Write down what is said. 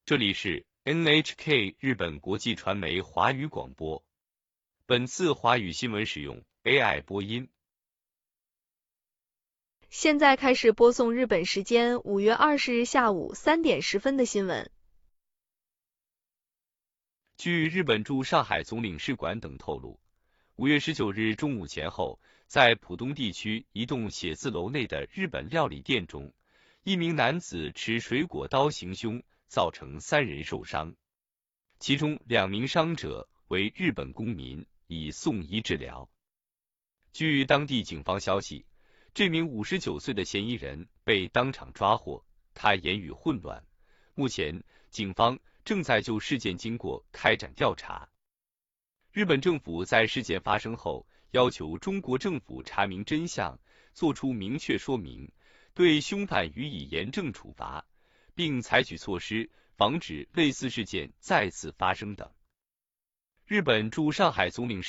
这里是 NHK 日本国际传媒华语广播。本次华语新闻使用 AI 播音。 现在开始播送日本时间5月20日下午3点10分的新闻。 据日本驻上海总领事馆等透露，5月19日中午前后，在浦东地区一栋写字楼内的日本料理店中，一名男子持水果刀行凶，造成3人受伤，其中2名伤者为日本公民，已送医治疗。据当地警方消息，这名59岁的嫌疑人被当场抓获，他言语混乱。目前，警方正在就事件经过开展调查。日本政府在事件发生后，要求中国政府查明真相，作出明确说明，对凶犯予以严正处罚，并采取措施防止类似事件再次发生等。日本驻上海总领事